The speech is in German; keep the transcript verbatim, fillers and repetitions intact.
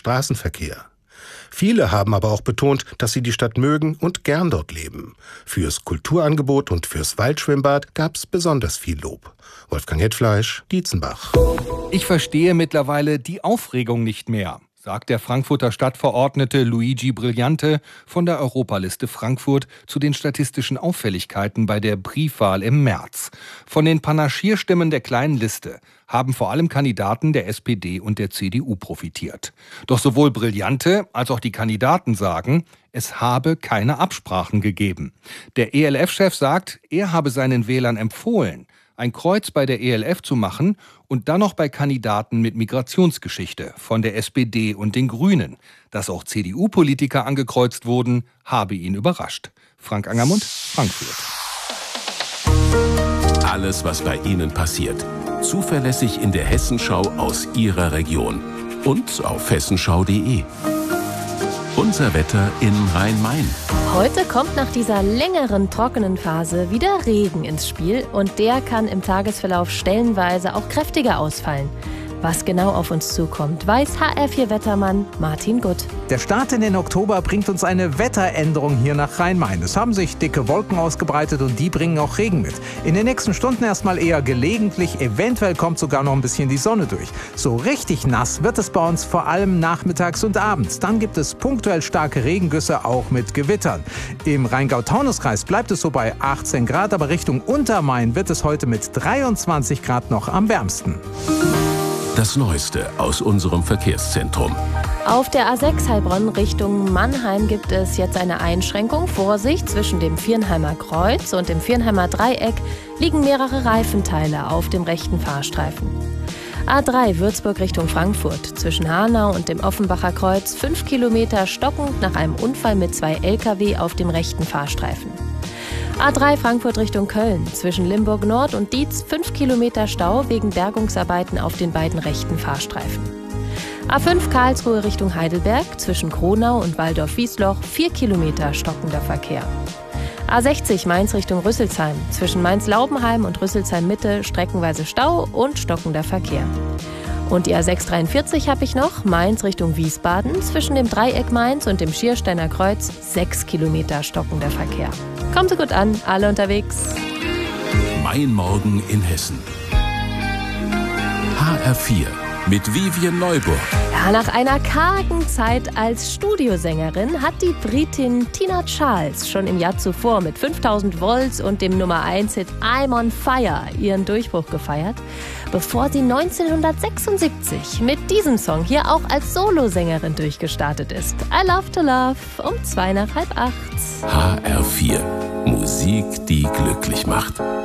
Straßenverkehr. Viele haben aber auch betont, dass sie die Stadt mögen und gern dort leben. Fürs Kulturangebot und fürs Waldschwimmbad gab's besonders viel Lob. Wolfgang Hetfleisch, Dietzenbach. Ich verstehe mittlerweile die Aufregung nicht mehr, sagt der Frankfurter Stadtverordnete Luigi Brilliante von der Europaliste Frankfurt zu den statistischen Auffälligkeiten bei der Briefwahl im März. Von den Panaschierstimmen der kleinen Liste haben vor allem Kandidaten der S P D und der C D U profitiert. Doch sowohl Brilliante als auch die Kandidaten sagen, es habe keine Absprachen gegeben. Der E L F-Chef sagt, er habe seinen Wählern empfohlen, ein Kreuz bei der E L F zu machen und dann noch bei Kandidaten mit Migrationsgeschichte von der S P D und den Grünen. Dass auch C D U-Politiker angekreuzt wurden, habe ihn überrascht. Frank Angermund, Frankfurt. Alles, was bei Ihnen passiert. Zuverlässig in der Hessenschau aus Ihrer Region. Und auf hessenschau punkt de. Unser Wetter in Rhein-Main. Heute kommt nach dieser längeren trockenen Phase wieder Regen ins Spiel und der kann im Tagesverlauf stellenweise auch kräftiger ausfallen. Was genau auf uns zukommt, weiß H R vier Wettermann Martin Gutt. Der Start in den Oktober bringt uns eine Wetteränderung hier nach Rhein-Main. Es haben sich dicke Wolken ausgebreitet und die bringen auch Regen mit. In den nächsten Stunden erstmal eher gelegentlich, eventuell kommt sogar noch ein bisschen die Sonne durch. So richtig nass wird es bei uns vor allem nachmittags und abends. Dann gibt es punktuell starke Regengüsse, auch mit Gewittern. Im Rheingau-Taunus-Kreis bleibt es so bei achtzehn Grad, aber Richtung Untermain wird es heute mit dreiundzwanzig Grad noch am wärmsten. Das Neueste aus unserem Verkehrszentrum. Auf der A sechs Heilbronn Richtung Mannheim gibt es jetzt eine Einschränkung. Vorsicht, zwischen dem Viernheimer Kreuz und dem Viernheimer Dreieck liegen mehrere Reifenteile auf dem rechten Fahrstreifen. A drei Würzburg Richtung Frankfurt. Zwischen Hanau und dem Offenbacher Kreuz fünf Kilometer stockend nach einem Unfall mit zwei L K W auf dem rechten Fahrstreifen. A drei Frankfurt Richtung Köln. Zwischen Limburg Nord und Dietz fünf Kilometer Stau wegen Bergungsarbeiten auf den beiden rechten Fahrstreifen. A fünf Karlsruhe Richtung Heidelberg. Zwischen Kronau und Waldorf-Wiesloch vier Kilometer stockender Verkehr. A sechzig Mainz Richtung Rüsselsheim. Zwischen Mainz-Laubenheim und Rüsselsheim-Mitte streckenweise Stau und stockender Verkehr. Und die A sechs dreiundvierzig habe ich noch, Mainz Richtung Wiesbaden, zwischen dem Dreieck Mainz und dem Schiersteiner Kreuz sechs Kilometer stockender Verkehr. Kommen Sie gut an, alle unterwegs. Mein Morgen in Hessen. H R vier mit Vivien Neuburg. Ja, nach einer kargen Zeit als Studiosängerin hat die Britin Tina Charles schon im Jahr zuvor mit fünftausend Volts und dem Nummer eins Hit I'm on Fire ihren Durchbruch gefeiert, bevor sie neunzehnhundertsechsundsiebzig mit diesem Song hier auch als Solosängerin durchgestartet ist. I Love to Love um zwei nach halb acht. H R vier. Musik, die glücklich macht.